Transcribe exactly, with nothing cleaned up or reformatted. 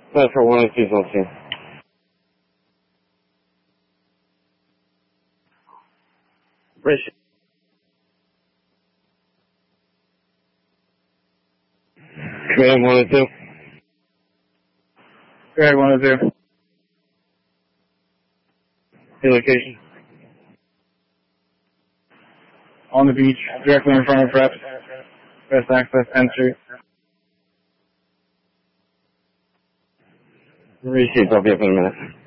That's for one of two on scene. Rich. Command one and two. Command one and two. Your location. On the beach, directly in front of Prep. Best access, tenth Street. Receive, I'll be up in a minute.